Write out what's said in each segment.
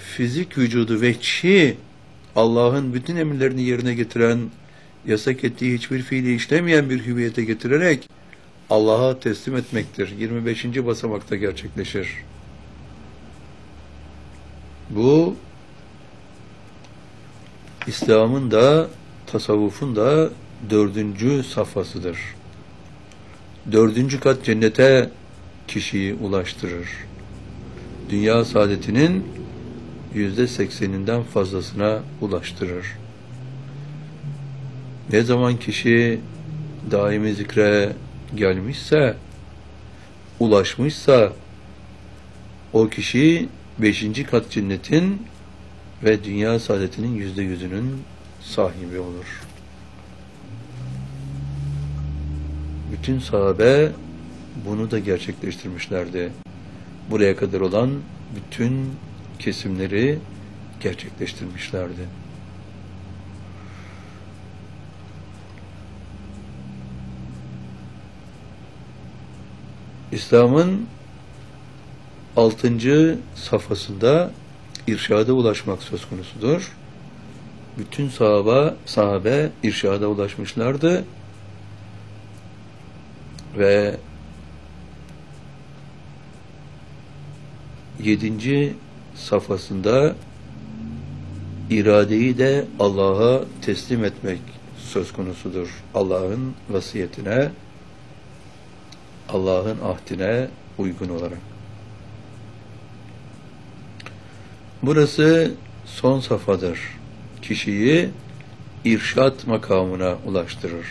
fizik vücudu ve çi Allah'ın bütün emirlerini yerine getiren, yasak ettiği hiçbir fiili işlemeyen bir hüviyete getirerek Allah'a teslim etmektir. 25. basamakta gerçekleşir. Bu İslam'ın da tasavvufun da 4. safhasıdır. 4. kat cennete kişiyi ulaştırır. Dünya saadetinin %80'inden fazlasına ulaştırır. Ne zaman kişi daimi zikre gelmişse, ulaşmışsa, o kişi 5. kat cennetin ve dünya saadetinin %100'ünün sahibi olur. Bütün sahabe bunu da gerçekleştirmişlerdi. Buraya kadar olan bütün kesimleri gerçekleştirmişlerdi. İslam'ın 6. safhasında irşada ulaşmak söz konusudur. Bütün sahabe irşada ulaşmışlardı ve 7. safhasında iradeyi de Allah'a teslim etmek söz konusudur. Allah'ın vasiyetine, Allah'ın ahdine uygun olarak. Burası son safhadır. Kişiyi irşat makamına ulaştırır.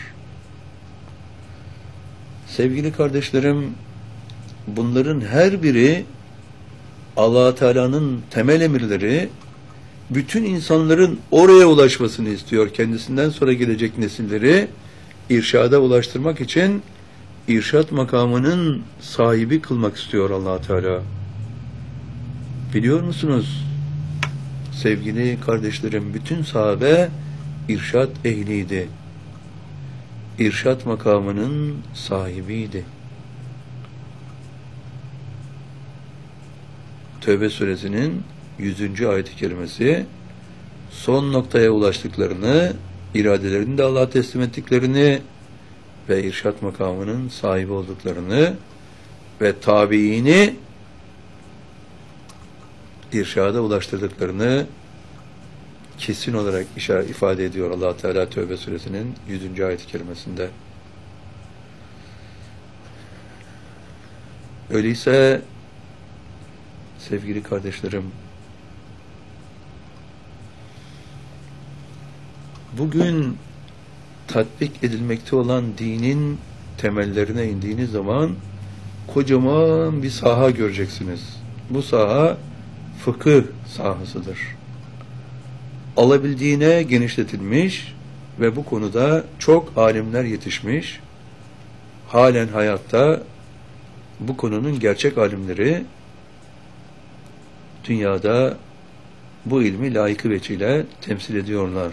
Sevgili kardeşlerim, bunların her biri Allah Teala'nın temel emirleri, bütün insanların oraya ulaşmasını istiyor. Kendisinden sonra gelecek nesilleri irşada ulaştırmak için irşat makamının sahibi kılmak istiyor Allah Teala. Biliyor musunuz? Sevgili kardeşlerim, bütün sahabe irşat ehliydi. İrşat makamının sahibiydi. Tevbe suresinin 100. ayet-i kerimesi son noktaya ulaştıklarını, iradelerini de Allah'a teslim ettiklerini ve irşat makamının sahibi olduklarını ve tabiini irşada ulaştırdıklarını kesin olarak ifade ediyor Allah Teala Tevbe suresinin 100. ayet-i kerimesinde. Öyleyse sevgili kardeşlerim, bugün tatbik edilmekte olan dinin temellerine indiğiniz zaman kocaman bir saha göreceksiniz. Bu saha fıkıh sahasıdır. Alabildiğine genişletilmiş ve bu konuda çok alimler yetişmiş. Halen hayatta bu konunun gerçek alimleri dünyada bu ilmi layıkı veçile temsil ediyorlar.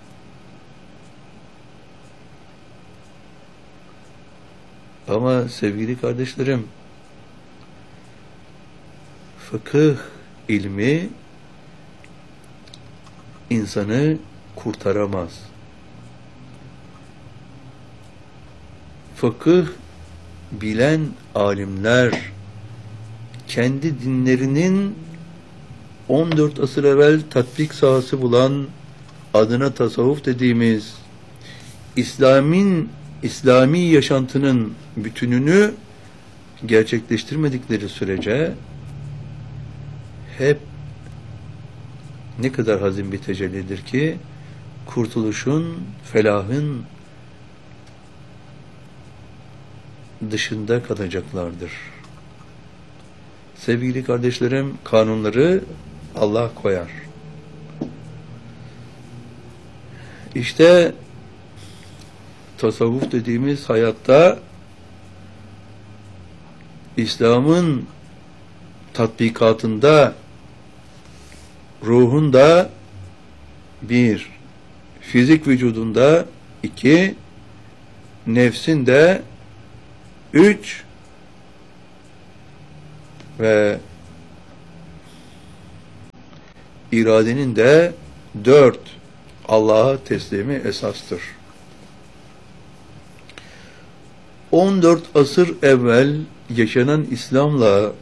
Ama sevgili kardeşlerim, fıkıh ilmi insanı kurtaramaz. Fıkıh bilen alimler kendi dinlerinin 14 asır evvel tatbik sahası bulan, adına tasavvuf dediğimiz İslami yaşantının bütününü gerçekleştirmedikleri sürece hep ne kadar hazin bir tecellidir ki kurtuluşun, felahın dışında kalacaklardır. Sevgili kardeşlerim, kanunları Allah koyar. İşte tasavvuf dediğimiz hayatta İslam'ın tatbikatında ruhunda 1, fizik vücudunda 2, nefsinde 3 ve iradenin de 4 Allah'a teslimi esastır. 14 asır evvel yaşanan İslam'la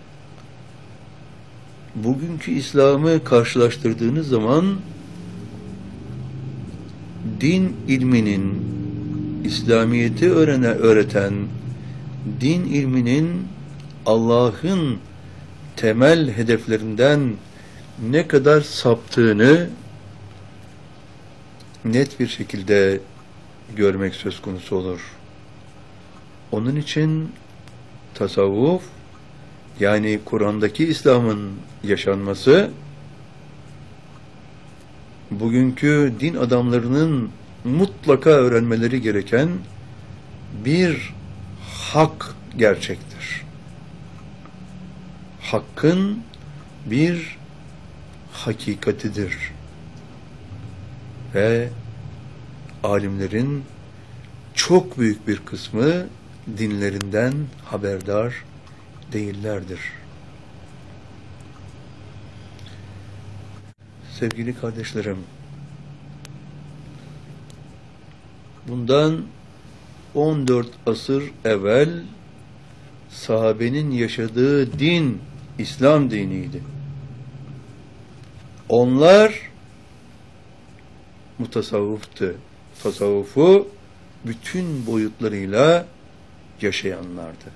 bugünkü İslam'ı karşılaştırdığınız zaman din ilminin, İslamiyet'i öğreten din ilminin Allah'ın temel hedeflerinden ne kadar saptığını net bir şekilde görmek söz konusu olur. Onun için tasavvuf, yani Kur'an'daki İslam'ın yaşanması, bugünkü din adamlarının mutlaka öğrenmeleri gereken bir hak gerçektir. Hakkın bir hakikatidir. Ve alimlerin çok büyük bir kısmı dinlerinden haberdar değillerdir. Sevgili kardeşlerim, bundan 14 asır evvel sahabenin yaşadığı din İslam diniydi. Onlar mutasavvıftı. Tasavvufu bütün boyutlarıyla yaşayanlardı.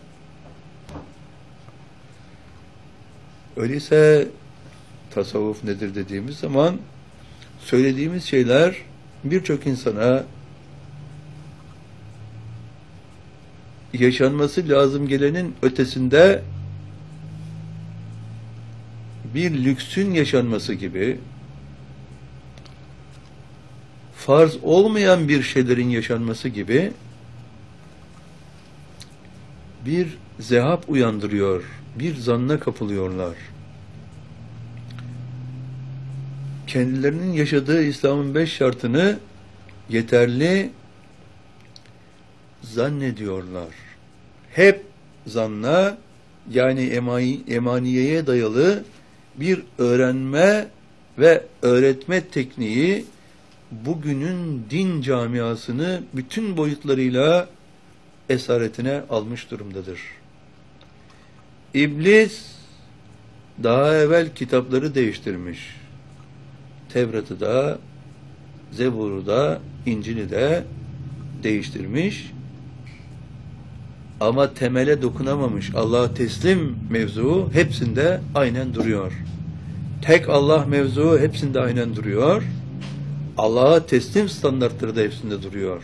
Öyleyse tasavvuf nedir dediğimiz zaman söylediğimiz şeyler birçok insana yaşanması lazım gelenin ötesinde bir lüksün yaşanması gibi, farz olmayan bir şeylerin yaşanması gibi bir zehap uyandırıyor, bir zanna kapılıyorlar. Kendilerinin yaşadığı İslam'ın 5 şartını yeterli zannediyorlar. Hep zanna, yani emaniyeye dayalı bir öğrenme ve öğretme tekniği bugünün din camiasını bütün boyutlarıyla esaretine almış durumdadır. İblis daha evvel kitapları değiştirmiş. Tevrat'ı da, Zebur'u da, İncil'i de değiştirmiş. Ama temele dokunamamış. Allah'a teslim mevzuu hepsinde aynen duruyor. Tek Allah mevzuu hepsinde aynen duruyor. Allah'a teslim standartları da hepsinde duruyor.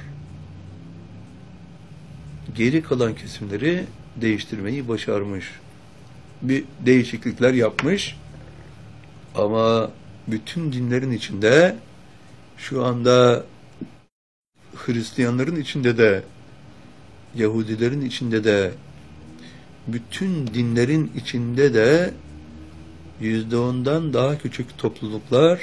Geri kalan kesimleri değiştirmeyi başarmış. Bir değişiklikler yapmış. Ama bütün dinlerin içinde, şu anda Hristiyanların içinde de, Yahudilerin içinde de, bütün dinlerin içinde de %10'dan daha küçük topluluklar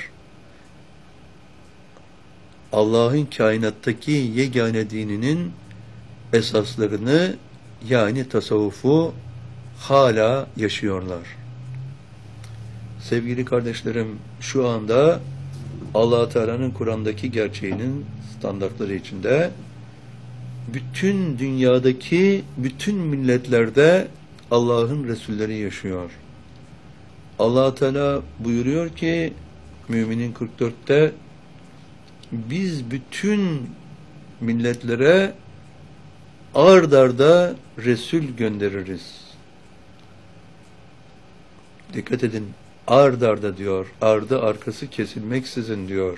Allah'ın kainattaki yegane dininin esaslarını, yani tasavvufu hala yaşıyorlar. Sevgili kardeşlerim, şu anda Allah Teala'nın Kur'an'daki gerçeğinin standartları içinde bütün dünyadaki bütün milletlerde Allah'ın Resulleri yaşıyor. Allah Teala buyuruyor ki Müminin 44'te, biz bütün milletlere ard arda Resul göndeririz. Dikkat edin, ard arda diyor, ardı arkası kesilmeksizin diyor.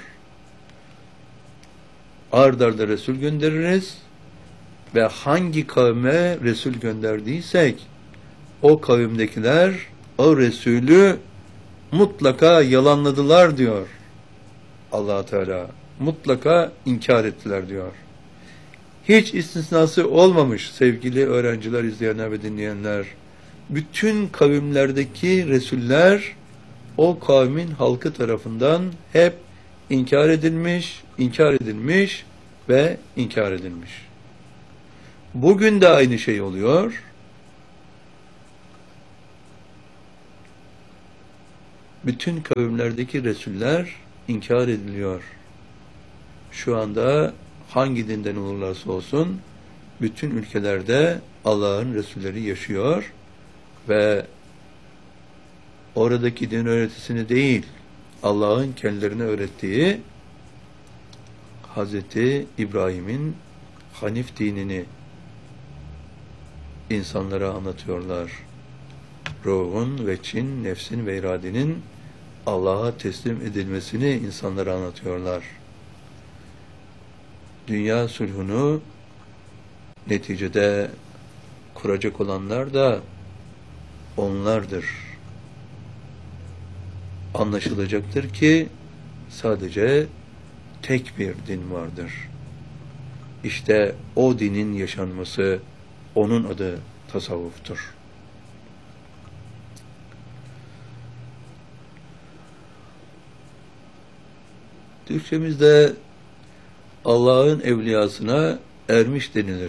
Ard arda Resul göndeririz ve hangi kavme Resul gönderdiysek o kavimdekiler o Resulü mutlaka yalanladılar diyor Allah Teala. Mutlaka inkar ettiler diyor. Hiç istisnası olmamış sevgili öğrenciler, izleyenler ve dinleyenler. Bütün kavimlerdeki Resuller o kavmin halkı tarafından hep inkar edilmiş ve inkar edilmiş. Bugün de aynı şey oluyor. bütün kavimlerdeki Resuller inkar ediliyor. Şu anda hangi dinden olurlarsa olsun bütün ülkelerde Allah'ın Resulleri yaşıyor ve oradaki din öğretisini değil, Allah'ın kendilerine öğrettiği Hazreti İbrahim'in Hanif dinini insanlara anlatıyorlar. Ruhun ve çin, nefsin ve iradenin Allah'a teslim edilmesini insanlara anlatıyorlar. Dünya sulhunu neticede kuracak olanlar da onlardır. Anlaşılacaktır ki sadece tek bir din vardır. İşte o dinin yaşanması, onun adı tasavvuftur. Türkçemizde Allah'ın evliyasına ermiş denilir.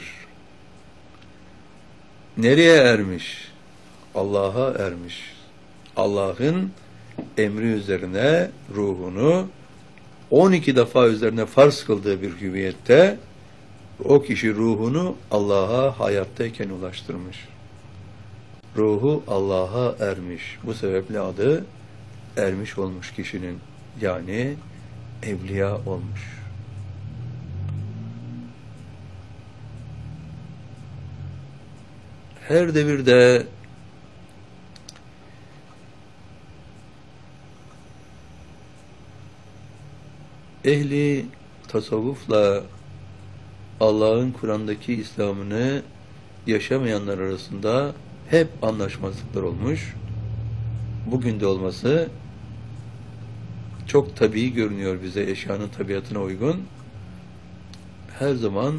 Nereye ermiş? Allah'a ermiş. Allah'ın emri üzerine ruhunu 12 defa üzerine farz kıldığı bir hüviyette o kişi ruhunu Allah'a hayattayken ulaştırmış. Ruhu Allah'a ermiş. Bu sebeple adı ermiş olmuş kişinin, yani evliya olmuş. Her devirde ehli tasavvufla Allah'ın Kur'an'daki İslam'ını yaşamayanlar arasında hep anlaşmazlıklar olmuş. Bugün de olması çok tabii görünüyor bize, eşyanın tabiatına uygun. Her zaman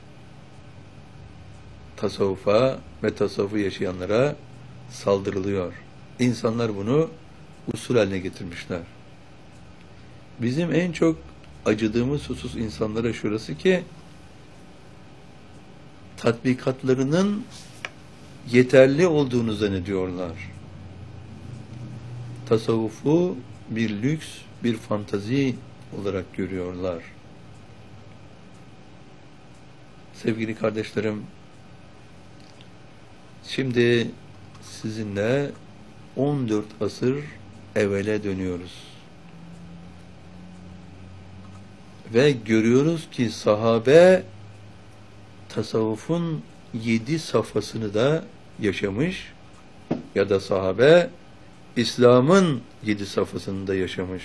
tasavvufa ve tasavvufu yaşayanlara saldırılıyor. İnsanlar bunu usul haline getirmişler. Bizim en çok acıdığımız husus insanlara şurası ki tatbikatlarının yeterli olduğunu zannediyorlar. Tasavvufu bir lüks, bir fantazi olarak görüyorlar. Sevgili kardeşlerim, şimdi sizinle 14 asır evvele dönüyoruz. Ve görüyoruz ki sahabe tasavvufun 7 safhasını da yaşamış ya da sahabe İslam'ın 7 safhasını da yaşamış.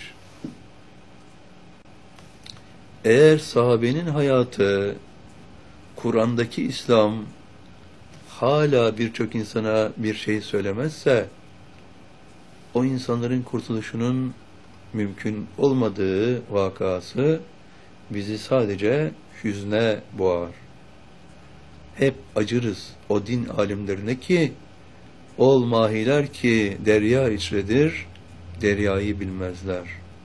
Eğer sahabenin hayatı, Kur'an'daki İslam hala birçok insana bir şey söylemezse, o insanların kurtuluşunun mümkün olmadığı vakası bizi sadece hüzne boğar. Hep acırız o din alimlerine ki, ol mahiler ki derya içredir, deryayı bilmezler.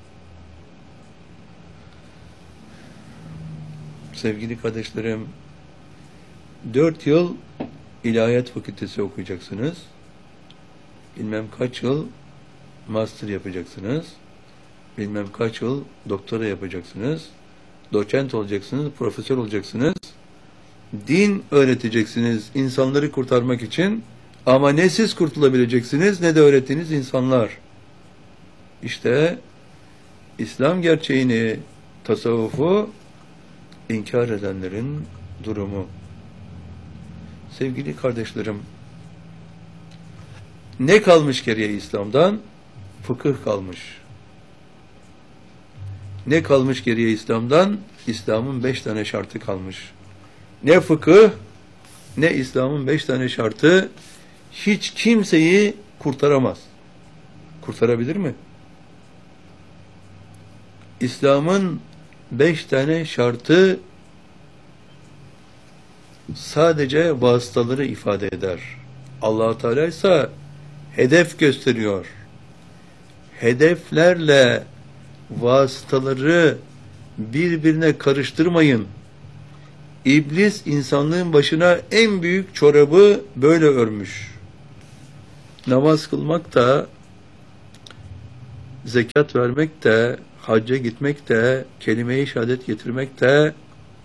Sevgili kardeşlerim, 4 yıl İlahiyat Fakültesi okuyacaksınız. Bilmem kaç yıl master yapacaksınız. Bilmem kaç yıl doktora yapacaksınız. Doçent olacaksınız, profesör olacaksınız. Din öğreteceksiniz insanları kurtarmak için. Ama ne siz kurtulabileceksiniz ne de öğrettiğiniz insanlar. İşte İslam gerçeğini, tasavvufu inkar edenlerin durumu. Sevgili kardeşlerim, ne kalmış geriye İslam'dan? Fıkıh kalmış. Ne kalmış geriye İslam'dan? İslam'ın 5 tane şartı kalmış. Ne fıkıh, ne İslam'ın 5 tane şartı hiç kimseyi kurtaramaz. Kurtarabilir mi? İslam'ın 5 tane şartı sadece vasıtaları ifade eder. Allah-u Teala ise hedef gösteriyor. Hedeflerle vasıtaları birbirine karıştırmayın. İblis insanlığın başına en büyük çorabı böyle örmüş. Namaz kılmak da zekat vermek de, hacca gitmek de, kelime-i şehadet getirmek de,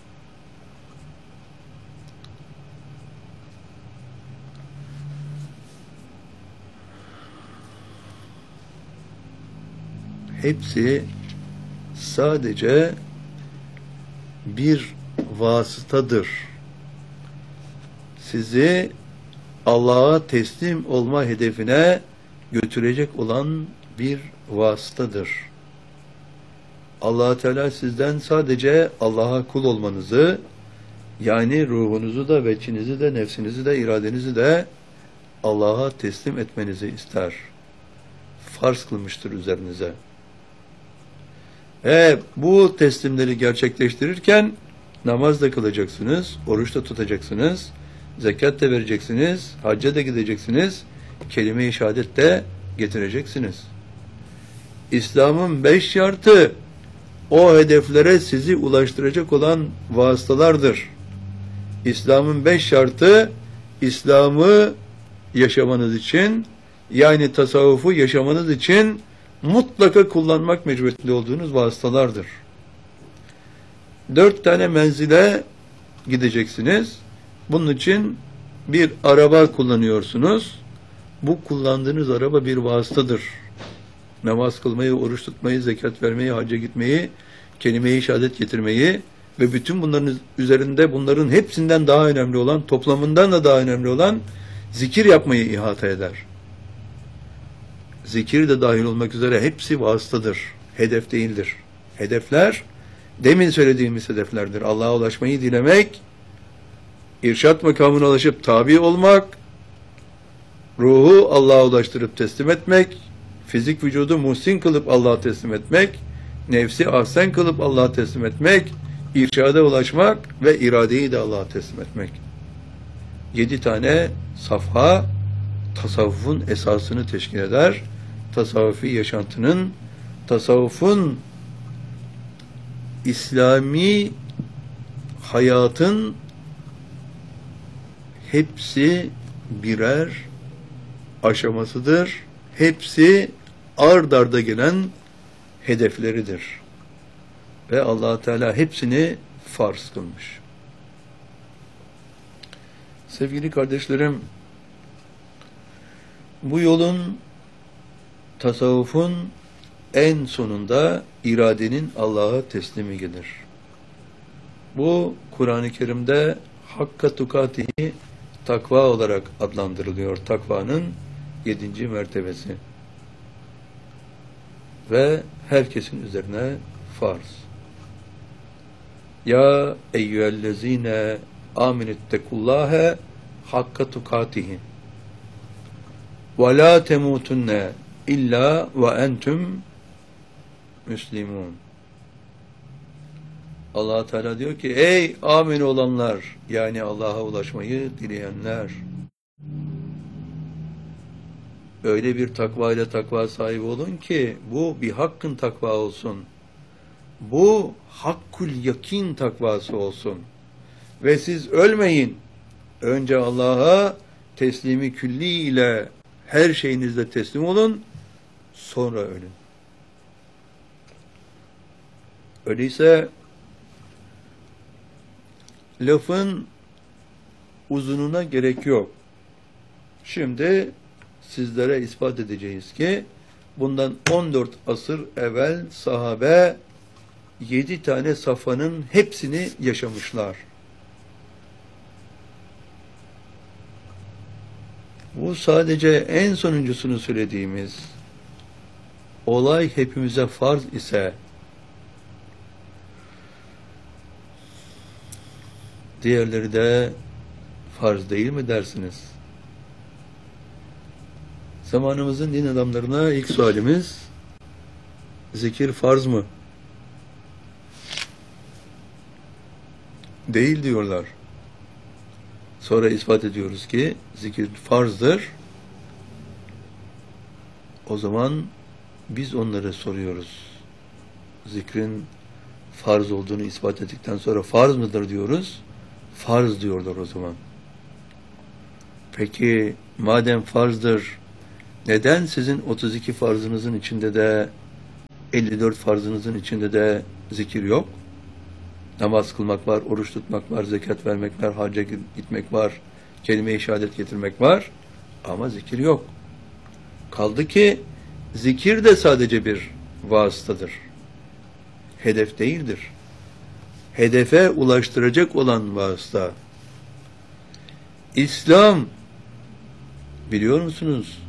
hepsi sadece bir vasıtadır. Sizi Allah'a teslim olma hedefine götürecek olan bir vasıtadır. Allah Teala sizden sadece Allah'a kul olmanızı, yani ruhunuzu da, veçinizi de, nefsinizi de, iradenizi de Allah'a teslim etmenizi ister. Farz kılmıştır üzerinize. Bu teslimleri gerçekleştirirken namaz da kılacaksınız, oruç da tutacaksınız, zekat da vereceksiniz, hacca da gideceksiniz, kelime-i şehadet de getireceksiniz. İslam'ın 5 şartı o hedeflere sizi ulaştıracak olan vasıtalardır. İslam'ın 5 şartı İslam'ı yaşamanız için, yani tasavvufu yaşamanız için mutlaka kullanmak mecburiyetli olduğunuz vasıtalardır. 4 tane menzile gideceksiniz. Bunun için bir araba kullanıyorsunuz. Bu kullandığınız araba bir vasıtadır. Namaz kılmayı, oruç tutmayı, zekat vermeyi, hacca gitmeyi, kelime-i şehadet getirmeyi ve bütün bunların üzerinde bunların hepsinden daha önemli olan, toplamından da daha önemli olan zikir yapmayı ihata eder. Zikir de dahil olmak üzere hepsi vasıtadır. Hedef değildir. Hedefler, demin söylediğimiz hedeflerdir. Allah'a ulaşmayı dilemek, irşat makamına ulaşıp tabi olmak, ruhu Allah'a ulaştırıp teslim etmek, fizik vücudu muhsin kılıp Allah'a teslim etmek, nefsi ahsen kılıp Allah'a teslim etmek, irşada ulaşmak ve iradeyi de Allah'a teslim etmek. 7 tane safha tasavvufun esasını teşkil eder. Tasavvufi yaşantının, tasavvufun, İslami hayatın hepsi birer aşamasıdır. Hepsi ard arda gelen hedefleridir. Ve Allah Teala hepsini farz kılmış. Sevgili kardeşlerim, bu yolun, tasavvufun en sonunda iradenin Allah'a teslimi gelir. Bu Kur'an-ı Kerim'de hakka tukatihi takva olarak adlandırılıyor. Takvanın 7. mertebesi. Ve herkesin üzerine farz. Ya eyyühellezine aminettekullâhe hakka tukatihi ve la temutunne illa ve entüm müslimun. Allah Teala diyor ki, ey amin olanlar, yani Allah'a ulaşmayı dileyenler, öyle bir takva ile takva sahibi olun ki bu bir hakkın takva olsun. Bu hakkul yakin takvası olsun. Ve siz ölmeyin. Önce Allah'a teslimi külli ile her şeyinizle teslim olun. Sonra ölün. Öyleyse lafın uzununa gerek yok. Şimdi sizlere ispat edeceğiz ki bundan 14 asır evvel sahabe 7 tane safhanın hepsini yaşamışlar. Bu sadece en sonuncusunu söylediğimiz olay hepimize farz ise diğerleri de farz değil mi dersiniz? Zamanımızın din adamlarına ilk sualimiz, zikir farz mı? Değil diyorlar. Sonra ispat ediyoruz ki zikir farzdır. O zaman biz onlara soruyoruz. Zikrin farz olduğunu ispat ettikten sonra farz mıdır diyoruz. Farz diyorlar o zaman. Peki madem farzdır, neden sizin 32 farzınızın içinde de 54 farzınızın içinde de zikir yok. Namaz kılmak var, oruç tutmak var, zekat vermek var, hacca gitmek var, kelime-i şehadet getirmek var. Ama zikir yok. Kaldı ki zikir de sadece bir vasıtadır. Hedef değildir. Hedefe ulaştıracak olan vasıta. İslam, biliyor musunuz,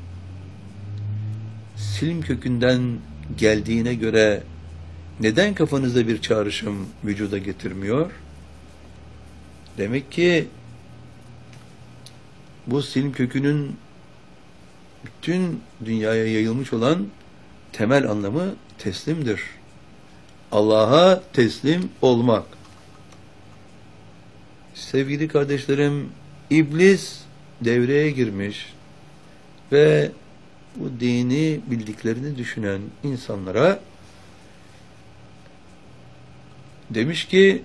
silm kökünden geldiğine göre neden kafanızda bir çağrışım vücuda getirmiyor? Demek ki bu silm kökünün bütün dünyaya yayılmış olan temel anlamı teslimdir. Allah'a teslim olmak. Sevgili kardeşlerim, İblis devreye girmiş ve bu dini bildiklerini düşünen insanlara demiş ki,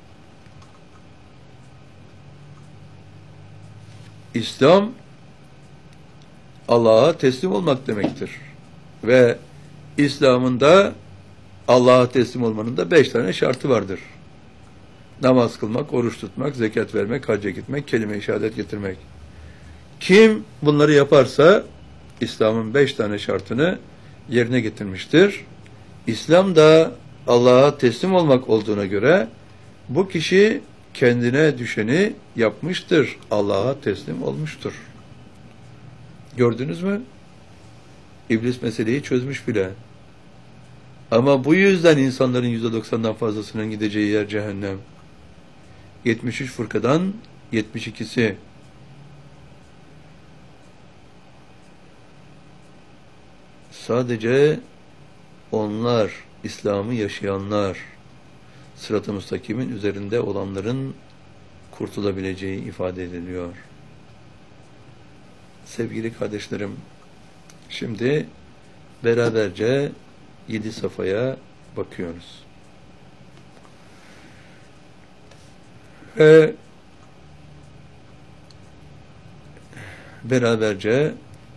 İslam Allah'a teslim olmak demektir. Ve İslam'ın da Allah'a teslim olmanın da 5 tane şartı vardır. Namaz kılmak, oruç tutmak, zekat vermek, hacca gitmek, kelime-i şehadet getirmek. Kim bunları yaparsa İslam'ın 5 tane şartını yerine getirmiştir. İslam da Allah'a teslim olmak olduğuna göre bu kişi kendine düşeni yapmıştır. Allah'a teslim olmuştur. Gördünüz mü? İblis meseleyi çözmüş bile. Ama bu yüzden insanların %90'dan fazlasının gideceği yer cehennem. 73 fırkadan 72'si sadece onlar, İslam'ı yaşayanlar, sırat-ı müstakimin üzerinde olanların kurtulabileceği ifade ediliyor. Sevgili kardeşlerim, şimdi beraberce 7 safhaya bakıyoruz. Ve beraberce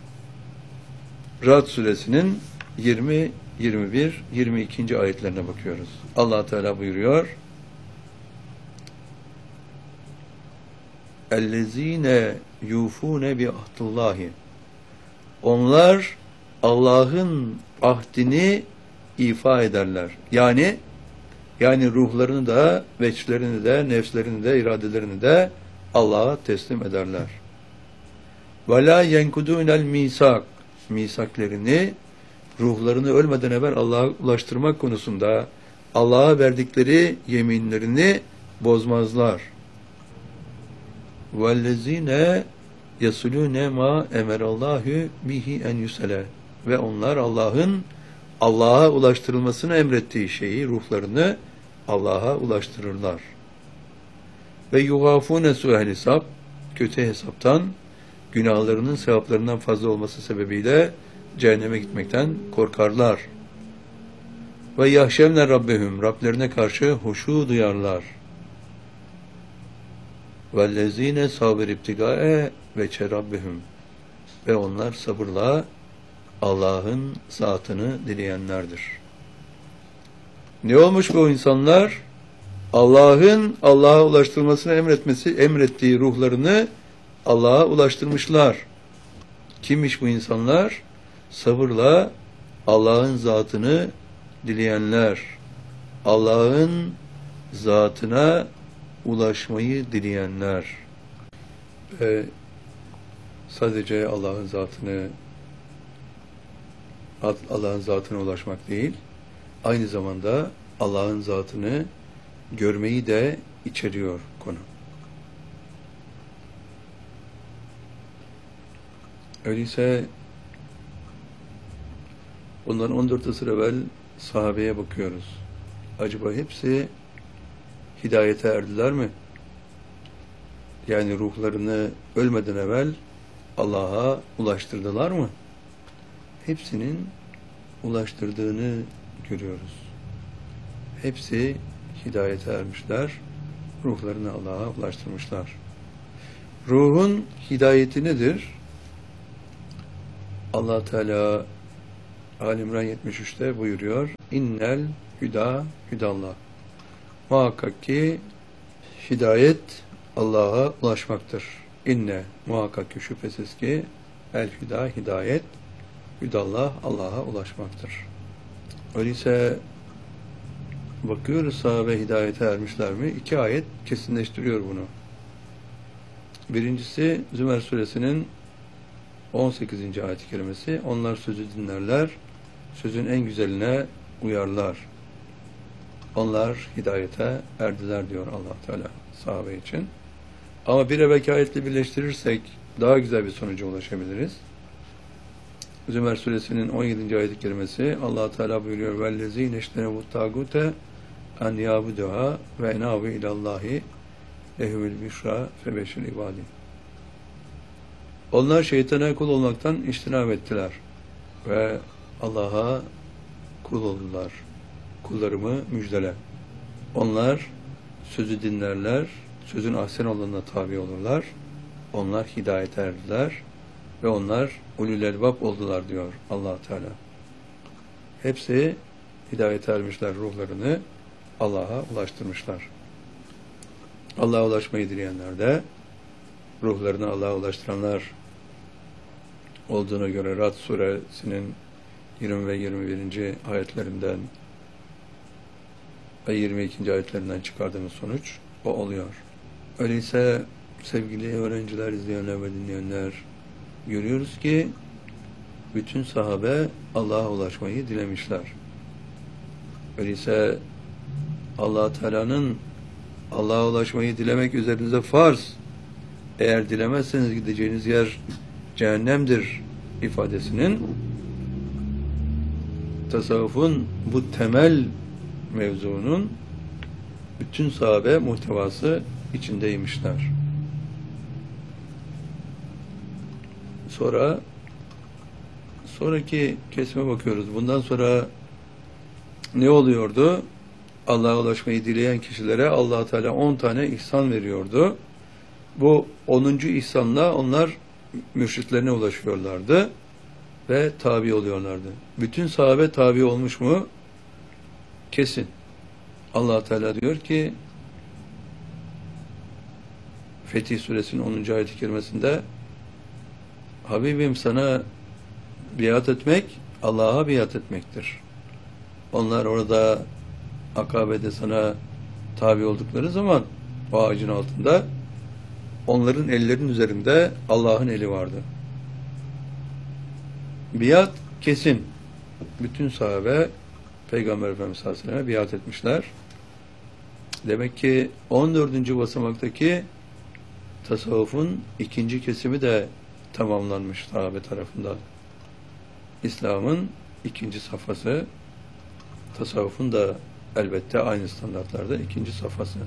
Ra'd suresinin 20, 21, 22. ayetlerine bakıyoruz. Allah Teala buyuruyor: "Ellezine yufune bi ahdillahi." Onlar Allah'ın ahdini ifa ederler. Yani ruhlarını da, veçlerini de, nefslerini de, iradelerini de Allah'a teslim ederler. Ve la yenkudûnel misak. Misaklerini, ruhlarını ölmeden evvel Allah'a ulaştırmak konusunda Allah'a verdikleri yeminlerini bozmazlar. وَالَّذ۪ينَ يَسُلُونَ مَا اَمَرَ اللّٰهُ بِهِ اَنْ يُسَلَى. Ve onlar Allah'ın Allah'a ulaştırılmasını emrettiği şeyi, ruhlarını Allah'a ulaştırırlar. Ve يُغَافُونَ سُوءَ hesap, kötü hesaptan, günahlarının sevaplarından fazla olması sebebiyle cehenneme gitmekten korkarlar. Ve yahşemne rabbehum, Rablerine karşı huşu duyarlar. Vellezine sabir ibtigae ve çerabbehum, ve onlar sabırla Allah'ın zatını dileyenlerdir. Ne olmuş bu insanlar? Allah'ın Allah'a ulaştırılmasını emrettiği ruhlarını Allah'a ulaştırmışlar. Kimmiş bu insanlar? Sabırla Allah'ın zatını dileyenler. Allah'ın zatına ulaşmayı dileyenler. Ve sadece Allah'ın zatına ulaşmak değil, aynı zamanda Allah'ın zatını görmeyi de içeriyor konu. Öyleyse ondan 14 asır evvel sahabeye bakıyoruz. Acaba hepsi hidayete erdiler mi? Yani ruhlarını ölmeden evvel Allah'a ulaştırdılar mı? Hepsinin ulaştırdığını görüyoruz. Hepsi hidayete ermişler, ruhlarını Allah'a ulaştırmışlar. Ruhun hidayeti nedir? Allah Teala Ali-İmran 73'te buyuruyor. İnnel hüda hüdallah. Muhakkak ki hidayet Allah'a ulaşmaktır. İnne muhakkak ki şüphesiz ki el hüda hidayet hüdallah Allah'a ulaşmaktır. Öyleyse bakıyoruz sahabe hidayete ermişler mi? 2 ayet kesinleştiriyor bunu. Birincisi Zümer suresinin 18. ayet-i kerimesi. Onlar sözü dinlerler, sözün en güzeline uyarlar. Onlar hidayete erdiler diyor Allah Teala sahabe için. Ama bir evvelki ayetle birleştirirsek daha güzel bir sonuca ulaşabiliriz. Zümer suresinin 17. ayet-i kerimesi Allah Teala buyuruyor: "Vellezîne iştenevu tâgûte en yâbuduhâ ve enâbu ilallâhi lehumul büşrâ febeşir ibâdî." Onlar şeytana kul olmaktan iştinab ettiler ve Allah'a kul oldular. Kullarımı müjdele. Onlar sözü dinlerler, sözün ahsen olanına tabi olurlar. Onlar hidayete erdiler ve onlar ulul elbab oldular diyor Allah Teala. Hepsi hidayete ermişler, ruhlarını Allah'a ulaştırmışlar. Allah'a ulaşmayı dileyenler de ruhlarını Allah'a ulaştıranlar olduğuna göre Ra'd suresinin 20 ve 21. ayetlerinden ve 22. ayetlerinden çıkardığımız sonuç o oluyor. Öyleyse sevgili öğrenciler, izleyenler ve dinleyenler, görüyoruz ki bütün sahabe Allah'a ulaşmayı dilemişler. Öyleyse Allah Teala'nın Allah'a ulaşmayı dilemek üzerinize farz, eğer dilemezseniz gideceğiniz yer cehennemdir ifadesinin tasavvufun bu temel mevzunun bütün sahabe muhtevası içindeymişler. Sonraki kesime bakıyoruz. Bundan sonra ne oluyordu? Allah'a ulaşmayı dileyen kişilere Allah Teala 10 tane ihsan veriyordu. Bu 10. ihsanla onlar mürşitlerine ulaşıyorlardı ve tabi oluyorlardı. Bütün sahabe tabi olmuş mu? Kesin. Allah Teala diyor ki Fetih Suresinin 10. ayet-i kerimesinde Habibim sana biat etmek Allah'a biat etmektir. Onlar orada Akabe'de sana tabi oldukları zaman o ağacın altında onların ellerinin üzerinde Allah'ın eli vardı. Biat kesin. Bütün sahabe Peygamber Efendimiz sallallahu aleyhi ve sellem'e biat etmişler. Demek ki 14. basamaktaki tasavvufun 2. kesimi de tamamlanmış sahabe tarafından. İslam'ın 2. safhası, tasavvufun da elbette aynı standartlarda 2. safhası.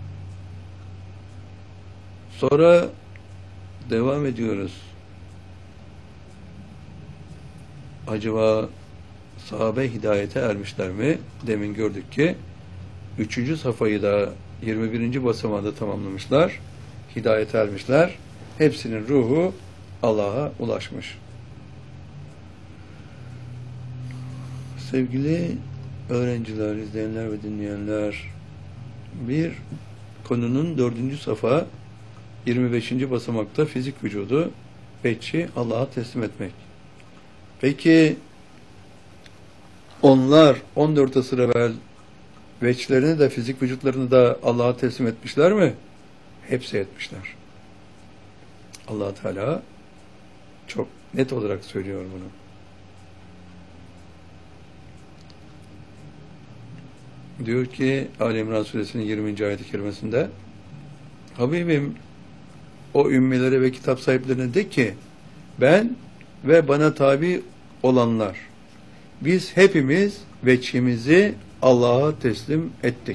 Sonra devam ediyoruz. Acaba sahabe hidayete ermişler mi? Demin gördük ki 3. safhayı da 21. basamağında tamamlamışlar. Hidayete ermişler. Hepsinin ruhu Allah'a ulaşmış. Sevgili öğrenciler, izleyenler ve dinleyenler, bir konunun 4. safa 25. basamakta fizik vücudu veçi Allah'a teslim etmek. Peki onlar 14 asır evvel veçlerini de fizik vücutlarını da Allah'a teslim etmişler mi? Hepsi etmişler. Allah Teala çok net olarak söylüyor bunu. Diyor ki Ali-İmran suresinin 20. ayet-i kerimesinde Habibim o ümmilere ve kitap sahiplerine de ki ben ve bana tabi olanlar biz hepimiz veçimizi Allah'a teslim ettik.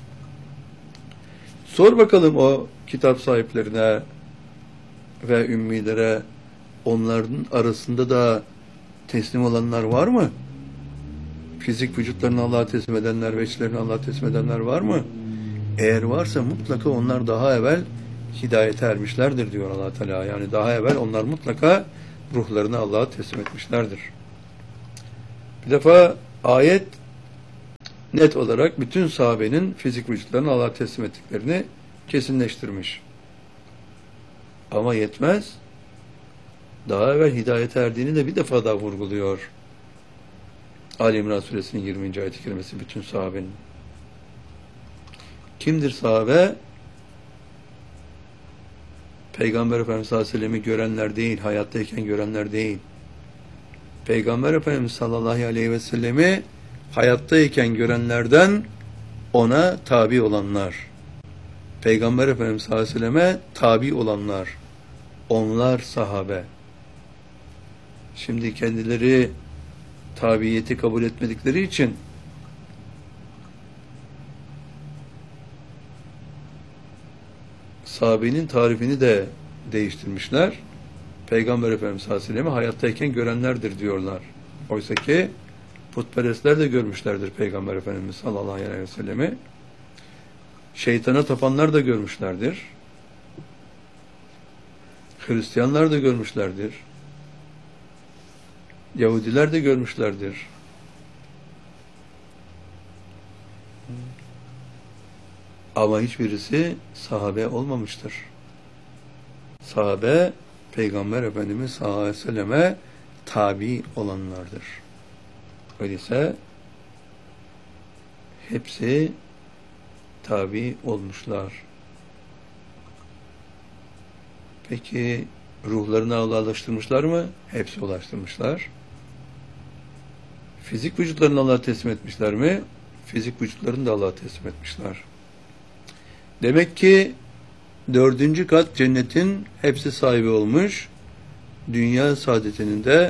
Sor bakalım o kitap sahiplerine ve ümmilere, onların arasında da teslim olanlar var mı? Fizik vücutlarını Allah'a teslim edenler, veçlerini Allah'a teslim edenler var mı? Eğer varsa mutlaka onlar daha evvel hidayete ermişlerdir diyor Allah Teala. Yani daha evvel onlar mutlaka ruhlarını Allah'a teslim etmişlerdir. Bir defa ayet net olarak bütün sahabenin fizik vücutlarını Allah'a teslim ettiklerini kesinleştirmiş. Ama yetmez. Daha evvel hidayete erdiğini de bir defa daha vurguluyor. Ali İmran Suresinin 20. ayet-i kerimesi bütün sahabenin. Kimdir sahabe? Peygamber Efendimiz sallallahu aleyhi ve sellem'i görenler değil, hayattayken görenler değil. Peygamber Efendimiz sallallahu aleyhi ve sellemi hayattayken görenlerden ona tabi olanlar. Peygamber Efendimiz sallallahu aleyhi ve selleme tabi olanlar. Onlar sahabe. Şimdi kendileri tabiyeti kabul etmedikleri için sahabenin tarifini de değiştirmişler. Peygamber Efendimiz sallallahu aleyhi ve sellem'i hayattayken görenlerdir diyorlar. Oysa ki putperestler de görmüşlerdir Peygamber Efendimiz sallallahu aleyhi ve sellem'i. Şeytana tapanlar da görmüşlerdir. Hristiyanlar da görmüşlerdir. Yahudiler de görmüşlerdir. Ama hiçbirisi sahabe olmamıştır. Sahabe, Peygamber Efendimiz sallallahu aleyhi ve selleme tabi olanlardır. Öyleyse hepsi tabi olmuşlar. Peki ruhlarını Allah'a ulaştırmışlar mı? Hepsi ulaştırmışlar. Fizik vücutlarını Allah'a teslim etmişler mi? Fizik vücutlarını da Allah'a teslim etmişler. Demek ki 4. kat cennetin hepsi sahibi olmuş. Dünya saadetinin de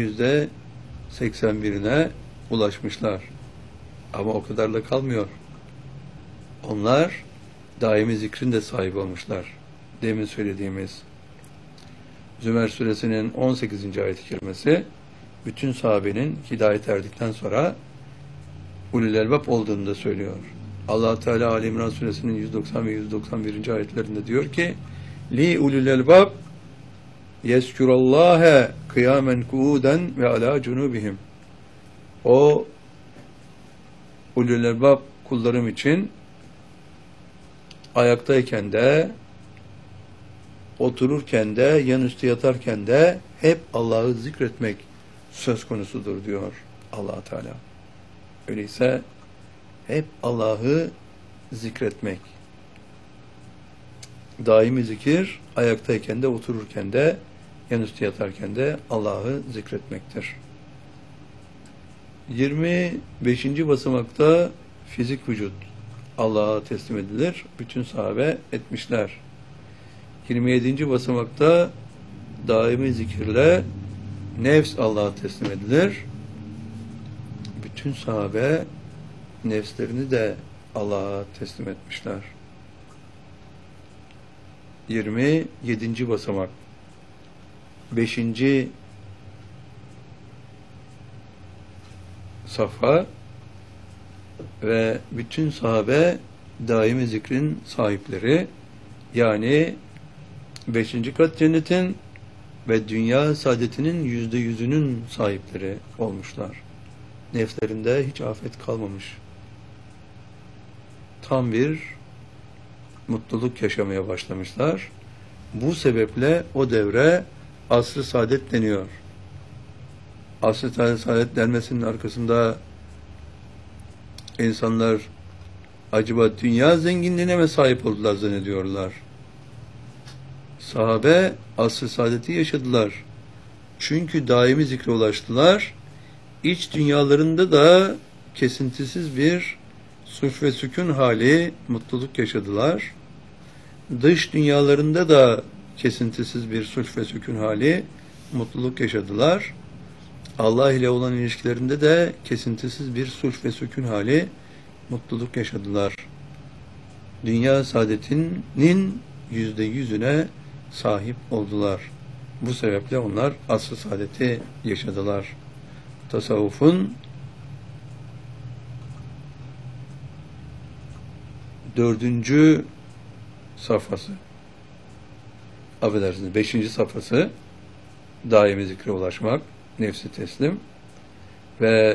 %81'ine ulaşmışlar. Ama o kadarla kalmıyor. Onlar daimi zikrin de sahibi olmuşlar. Demin söylediğimiz Zümer suresinin 18. ayet-i kerimesi bütün sahabenin hidayet erdikten sonra ulul elbab olduğunu da söylüyor. Allah Teala Ali İmran suresinin 190 ve 191. ayetlerinde diyor ki: "Li ulul elbab yezkurallâhe kıyamen kuuden ve alâ cunubihim." O ulul elbab kullarım için ayaktayken de, otururken de, yanüstü yatarken de hep Allah'ı zikretmek söz konusudur diyor Allah Teala. Öyleyse hep Allah'ı zikretmek. Daimi zikir, ayaktayken de, otururken de, yanüstü yatarken de Allah'ı zikretmektir. 25. basamakta fizik vücut Allah'a teslim edilir. Bütün sahabe etmişler. 27. basamakta daimi zikirle nefs Allah'a teslim edilir. Bütün sahabe nefslerini de Allah'a teslim etmişler. 27. basamak 5. safha ve bütün sahabe daimi zikrin sahipleri, yani 5. kat cennetin ve dünya saadetinin %100'ünün sahipleri olmuşlar. Nefslerinde hiç afet kalmamış. Tam bir mutluluk yaşamaya başlamışlar. Bu sebeple o devre asr-ı saadet deniyor. Asr-ı saadet denmesinin arkasında insanlar acaba dünya zenginliğine mi sahip oldular zannediyorlar. Sahabe asr-ı saadeti yaşadılar. Çünkü daimi zikre ulaştılar. İç dünyalarında da kesintisiz bir sulh ve sükun hali, mutluluk yaşadılar. Dış dünyalarında da kesintisiz bir sulh ve sükun hali, mutluluk yaşadılar. Allah ile olan ilişkilerinde de kesintisiz bir sulh ve sükun hali, mutluluk yaşadılar. Dünya saadetinin %100'üne sahip oldular. Bu sebeple onlar asr-ı saadeti yaşadılar. Tasavvufun 4. safhası, affedersiniz 5. safhası daimi zikre ulaşmak, nefsi teslim. Ve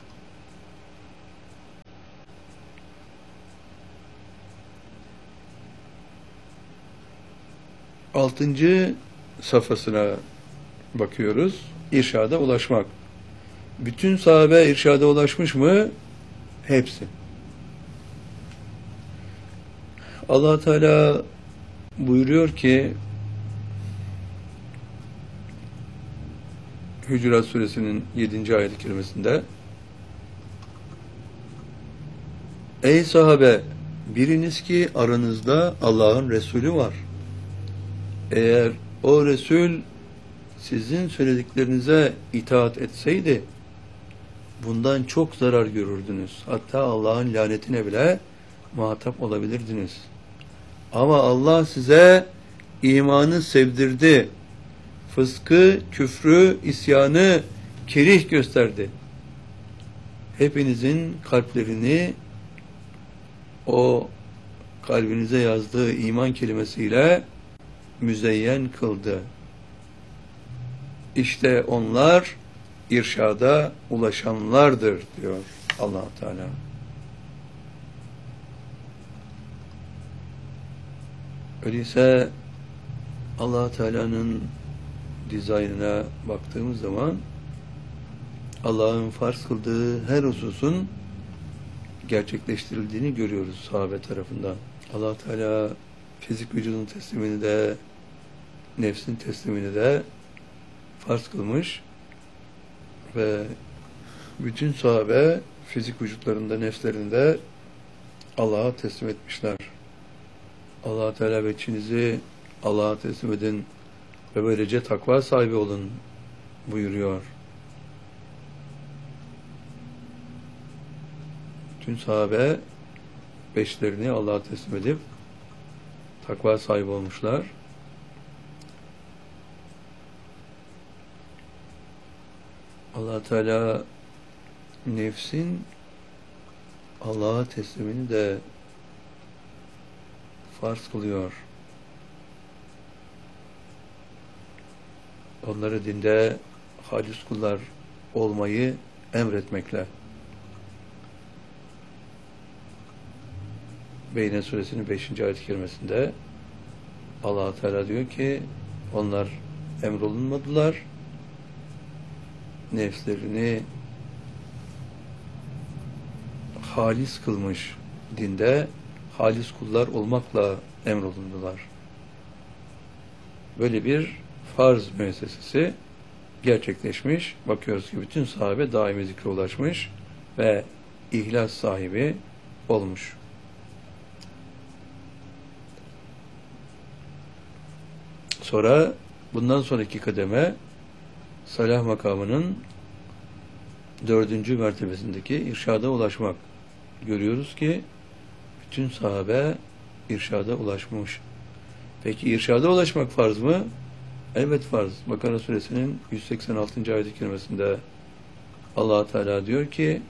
6. safhasına bakıyoruz. İrşada ulaşmak. Bütün sahabe irşada ulaşmış mı? Hepsi. Allah Teala buyuruyor ki Hücurat Suresinin 7. ayet-i kerimesinde, ey sahabe, biriniz ki aranızda Allah'ın Resulü var. Eğer o Resul sizin söylediklerinize itaat etseydi bundan çok zarar görürdünüz. Hatta Allah'ın lanetine bile muhatap olabilirdiniz. Ama Allah size imanı sevdirdi. Fıskı, küfrü, isyanı kerih gösterdi. Hepinizin kalplerini o kalbinize yazdığı iman kelimesiyle müzeyyen kıldı. İşte onlar irşada ulaşanlardır diyor Allah Teala. Öyleyse Allah Teala'nın dizaynına baktığımız zaman Allah'ın farz kıldığı her hususun gerçekleştirildiğini görüyoruz sahabe tarafından. Allah Teala fizik vücudun teslimini de nefsin teslimini de farz kılmış ve bütün sahabe fizik vücutlarında, nefslerinde Allah'a teslim etmişler. Allah Teala veçinizi Allah'a teslim edin ve böylece takva sahibi olun buyuruyor. Bütün sahabe beşlerini Allah'a teslim edip takva sahibi olmuşlar. Allah Teala nefsin Allah'a teslimini de farz kılıyor. Onları dinde halis kullar olmayı emretmekle. Beyne Suresinin 5. ayet-i kerimesinde Allah Teala diyor ki onlar emrolunmadılar, nefslerini halis kılmış, dinde halis kullar olmakla emrolundular. Böyle bir farz müessesesi gerçekleşmiş. Bakıyoruz ki bütün sahabe daimi zikre ulaşmış ve ihlas sahibi olmuş. Sonra bundan sonraki kademe salah makamının 4. mertebesindeki irşada ulaşmak. Görüyoruz ki bütün sahabe irşada ulaşmış. Peki irşada ulaşmak farz mı? Evet farz. Bakara Suresinin 186. ayet-i kerimesinde Allah Teala diyor ki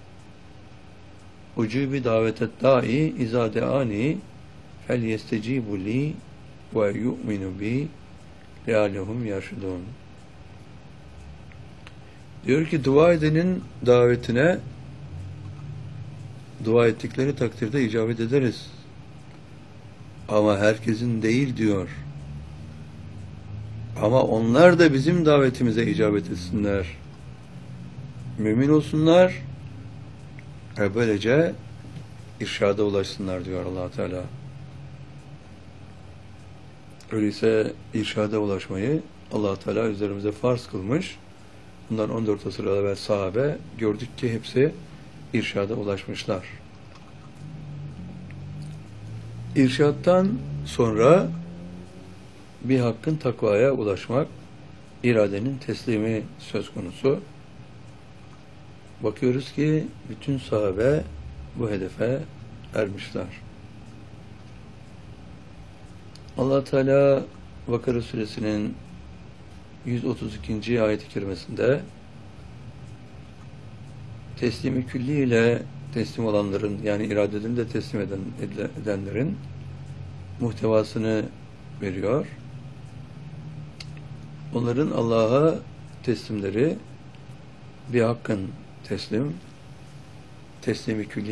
ucubi davetet da'i izâ de'ani fel yestecibu li ve yu'minu bi leallehum yarşudun. Diyor ki dua edenin davetine dua ettikleri takdirde icabet ederiz. Ama herkesin değil diyor. Ama onlar da bizim davetimize icabet etsinler. Mümin olsunlar ve böylece irşada ulaşsınlar diyor Allah Teala. Öyleyse irşada ulaşmayı Allah Teala üzerimize farz kılmış. Bundan 14 asır evvel sahabe gördük ki hepsi irşada ulaşmışlar. İrşattan sonra bir hakkın takvaya ulaşmak, iradenin teslimi söz konusu. Bakıyoruz ki bütün sahabe bu hedefe ermişler. Allah Teala Bakara Suresinin 132. ayet-i kerimesinde teslimi külli ile teslim olanların, yani iradelerini de teslim edenlerin muhtevasını veriyor. Onların Allah'a teslimleri bir hakkın teslimi külli